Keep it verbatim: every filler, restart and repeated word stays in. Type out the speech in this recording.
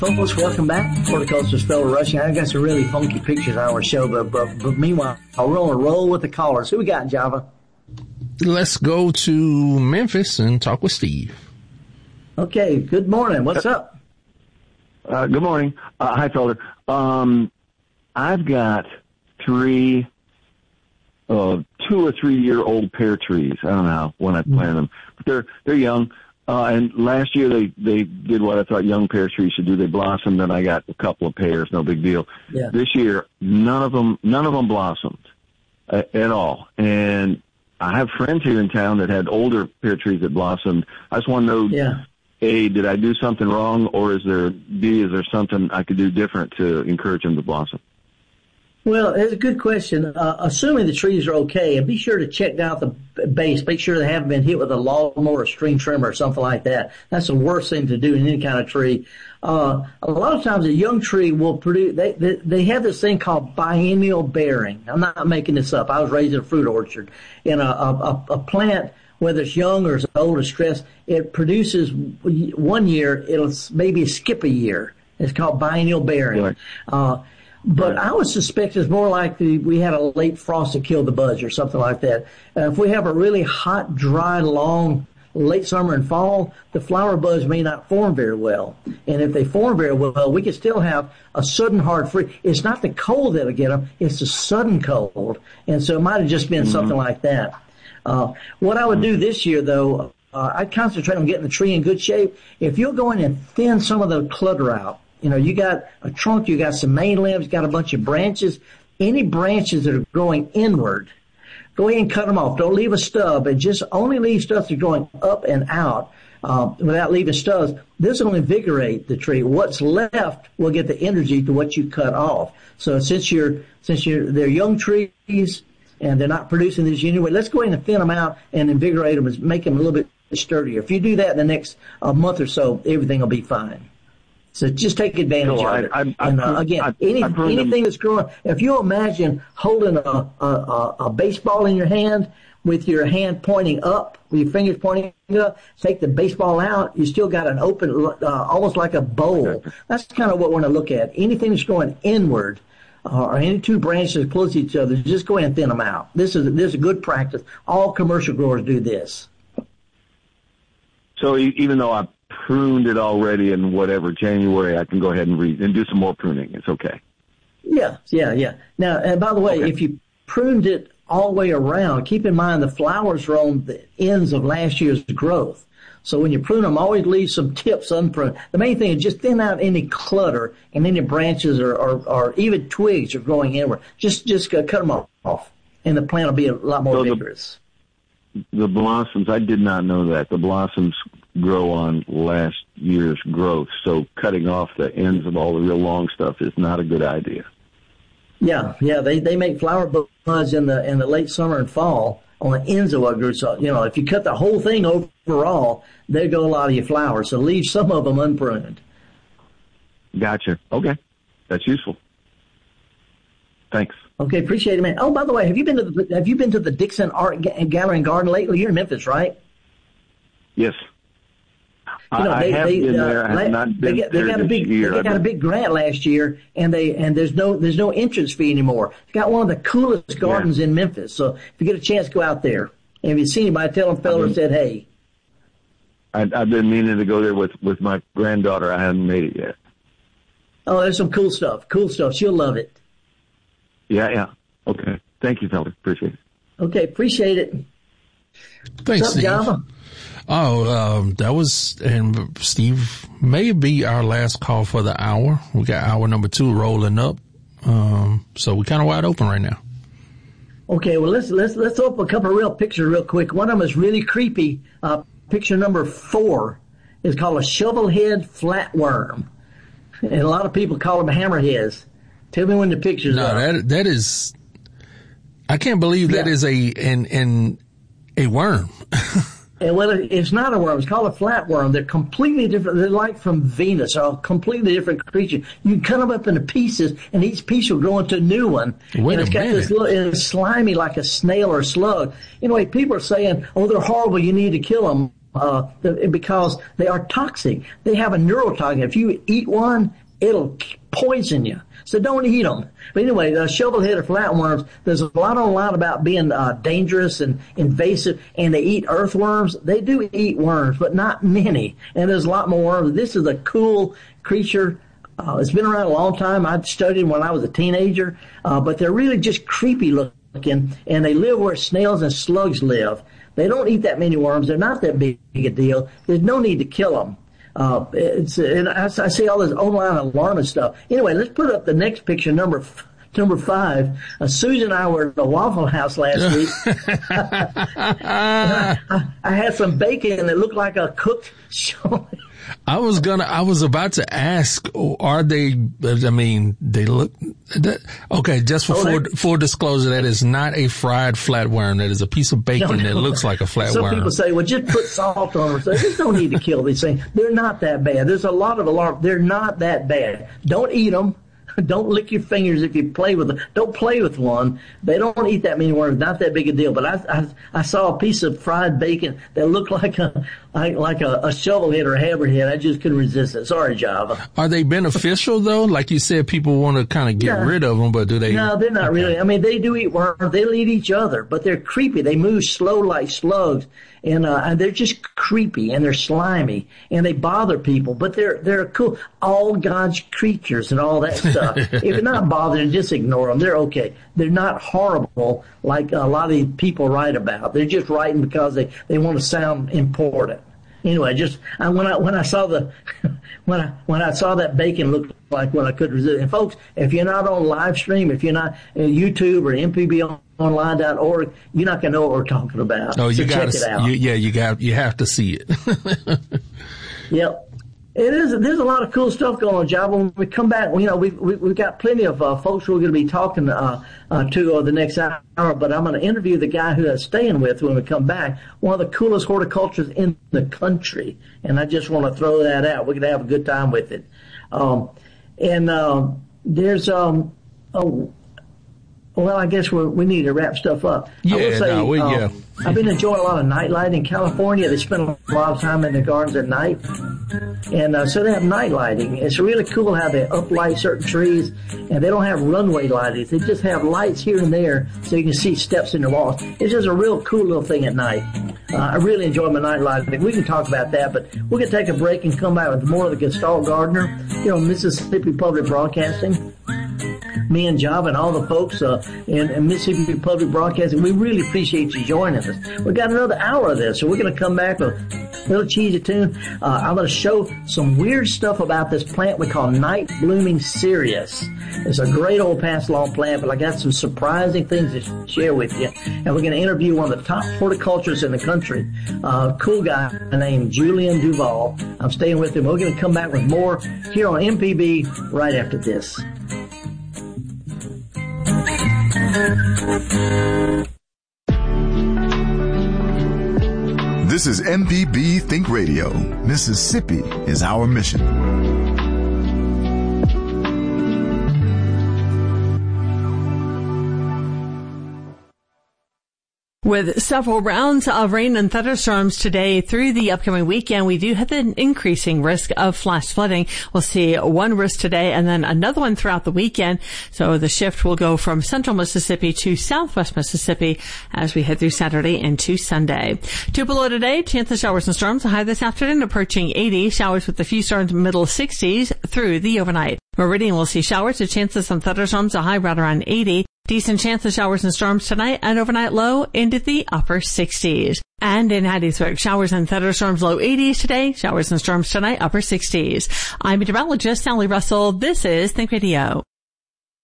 Folks, welcome back. Horticulture Spell Rushing. I got some really funky pictures on our show, but, but, but meanwhile, we're on a roll with the callers. Who we got, Java? Let's go to Memphis and talk with Steve. Okay, good morning. What's up? Uh, good morning. Uh, hi, Felder. Um, I've got three, uh, two or three year old pear trees. I don't know when I planted them, but they're, they're young. Uh, and last year they, they did what I thought young pear trees should do. They blossomed, and I got a couple of pears, no big deal. Yeah. This year, none of them, none of them blossomed uh, at all. And I have friends here in town that had older pear trees that blossomed. I just want to know, yeah. A, did I do something wrong, or is there, B, is there something I could do different to encourage them to blossom? Well, it's a good question. Uh, assuming the trees are okay, and be sure to check out the base. Make sure they haven't been hit with a lawnmower or string trimmer or something like that. That's the worst thing to do in any kind of tree. Uh, a lot of times a young tree will produce, they, they, they have this thing called biennial bearing. I'm not making this up. I was raised in a fruit orchard. In a, a, a plant, whether it's young or it's old or stressed, it produces one year, it'll maybe skip a year. It's called biennial bearing. Right. Uh, But I would suspect it's more likely we had a late frost that killed the buds or something like that. Uh, if we have a really hot, dry, long late summer and fall, the flower buds may not form very well. And if they form very well, we could still have a sudden hard freeze. It's not the cold that'll get them, it's the sudden cold. And so it might have just been mm-hmm. something like that. Uh, what I would do this year, though, uh, I'd concentrate on getting the tree in good shape. If you'll go in and thin some of the clutter out, you know, you got a trunk, you got some main limbs, got a bunch of branches. Any branches that are growing inward, go ahead and cut them off. Don't leave a stub, and just only leave stuff that's going up and out uh, without leaving stubs. This will invigorate the tree. What's left will get the energy to what you cut off. So since you're since you're they're young trees and they're not producing this anyway, let's go ahead and thin them out and invigorate them and make them a little bit sturdier. If you do that in the next uh, month or so, everything will be fine. So just take advantage so of I, it. I, I, and uh, again, I, any, I anything them. that's growing, if you imagine holding a, a, a, a baseball in your hand with your hand pointing up, with your fingers pointing up, take the baseball out, you still got an open, uh, almost like a bowl. That's kind of what we want to look at. Anything that's going inward, uh, or any two branches close to each other, just go ahead and thin them out. This is, this is a good practice. All commercial growers do this. So even though I pruned it already in whatever January, I can go ahead and read and do some more pruning. It's okay. Yeah, yeah, yeah. Now, and by the way, okay. if you pruned it all the way around, keep in mind the flowers are on the ends of last year's growth. So when you prune them, always leave some tips unpruned. The main thing is just thin out any clutter and any branches or, or, or even twigs are growing inward. Just just cut them off, and the plant will be a lot more so vigorous. The, the blossoms, I did not know that. The blossoms grow on last year's growth, so cutting off the ends of all the real long stuff is not a good idea. Yeah, yeah, they they make flower buds in the in the late summer and fall on the ends of what grew. So you know, if you cut the whole thing overall, there go a lot of your flowers. So leave some of them unpruned. Gotcha. Okay, that's useful. Thanks. Okay, appreciate it, man. Oh, by the way, have you been to the have you been to the Dixon Art Gallery and Garden lately? You're in Memphis, right? Yes. You know, they, I have they, been uh, there. I have not been they got, they got a big, year. They got a big grant last year, and they and there's no there's no entrance fee anymore. It's got one of the coolest gardens yeah. in Memphis. So if you get a chance, go out there. And if you see anybody, tell them Feller said hey. I, I've been meaning to go there with with my granddaughter. I haven't made it yet. Oh, there's some cool stuff. Cool stuff. She'll love it. Yeah, yeah. Okay. Thank you, Feller. Appreciate it. Okay, appreciate it. Thanks, What's up, Steve. Java? Oh, um, that was, and Steve may be our last call for the hour. We got hour number two rolling up. Um, so we're kind of wide open right now. Okay, well, let's, let's, let's open a couple of real pictures real quick. One of them is really creepy. Uh, picture number four is called a shovelhead flatworm. And a lot of people call them hammerheads. Tell me when the pictures no, are. No, that, that is, I can't believe that yeah. is a, an, an, a worm. And well, it's not a worm. It's called a flatworm. They're completely different. They're like from Venus, or a completely different creature. You can cut them up into pieces, and each piece will grow into a new one. Wait and it's a got minute. this little, it's slimy like a snail or a slug. Anyway, people are saying, oh, they're horrible. You need to kill them. uh, because they are toxic. They have a neurotoxin. If you eat one, it'll poison you. So don't eat them. But anyway, the shovel-headed flatworms, there's a lot online about being uh, dangerous and invasive, and they eat earthworms. They do eat worms, but not many. And there's a lot more worms. This is a cool creature. Uh, it's been around a long time. I studied them when I was a teenager, uh, but they're really just creepy looking, and they live where snails and slugs live. They don't eat that many worms. They're not that big a deal. There's no need to kill them. Uh, it's, and I, I see all this online alarmist stuff. Anyway, let's put up the next picture, number f- number five. Uh, Susan and I were at the Waffle House last week. I, I, I had some bacon that looked like a cooked show. I was gonna, I was about to ask, are they, I mean, they look, that, okay, just for oh, full, full disclosure, that is not a fried flatworm. That is a piece of bacon no, no. that looks like a flatworm. Some people say, well, just put salt on them. So there's no need to kill these things. They're not that bad. There's a lot of alarm. They're not that bad. Don't eat them. Don't lick your fingers if you play with them. Don't play with one. They don't eat that many worms. Not that big a deal. But I, I, I saw a piece of fried bacon that looked like a like, like a, a shovel head or a hammerhead. I just couldn't resist it. Sorry, Java. Are they beneficial though? Like you said, people want to kind of get yeah. rid of them, but do they? No, they're not okay. really. I mean, they do eat worms. They'll eat each other, but they're creepy. They move slow like slugs. And, uh, and they're just creepy and they're slimy and they bother people, but they're, they're cool. All God's creatures and all that stuff. If you're not bothered, just ignore them. They're okay. They're not horrible like a lot of these people write about. They're just writing because they, they want to sound important. Anyway, just, I, when I, when I saw the, when I, when I saw that bacon look like what I couldn't resist. And folks, if you're not on live stream, if you're not on YouTube or M P B online dot org, you're not going to know what we're talking about. Oh, you so got check it out. You, yeah, you got, you have to see it. Yep. It is, there's a lot of cool stuff going on, Java. When we come back, you know, we've, we've got plenty of uh, folks we're going to be talking uh, uh, to uh, the next hour, but I'm going to interview the guy who I'm staying with when we come back, one of the coolest horticulturists in the country. And I just want to throw that out. We're going to have a good time with it. Um, and uh, there's, um, oh, well, I guess we we need to wrap stuff up. Yeah, I will say, no, we, um, yeah. I've been enjoying a lot of night light in California. They spend a lot of time in the gardens at night. And uh, so they have night lighting. It's really cool how they uplight certain trees. And they don't have runway lighting. They just have lights here and there so you can see steps in the walls. It's just a real cool little thing at night. Uh, I really enjoy my night lighting. We can talk about that, but we're going to take a break and come back with more of the Gestalt Gardener, you know, Mississippi Public Broadcasting. Me and Java and all the folks uh, in, in Mississippi Public Broadcasting, we really appreciate you joining us. We've got another hour of this, so we're going to come back with a little cheesy tune. Uh, I'm going to show some weird stuff about this plant we call night blooming cereus. It's a great old past along plant, but I got some surprising things to share with you. And we're going to interview one of the top horticulturists in the country, a uh, cool guy named Julian Duval. I'm staying with him. We're going to come back with more here on M P B right after this. This is M P B Think Radio. Mississippi is our mission. With several rounds of rain and thunderstorms today through the upcoming weekend, we do have an increasing risk of flash flooding. We'll see one risk today and then another one throughout the weekend. So the shift will go from central Mississippi to southwest Mississippi as we head through Saturday into Sunday. Two below today, chance of showers and storms. A high this afternoon approaching eighty. Showers with a few storms middle sixties through the overnight. Meridian will see showers with chances of some thunderstorms. A high right around eighty. Decent chance of showers and storms tonight, and overnight low into the upper sixties. And in Hattiesburg, showers and thunderstorms low eighties today, showers and storms tonight, upper sixties. I'm meteorologist Sally Russell. This is Think Radio.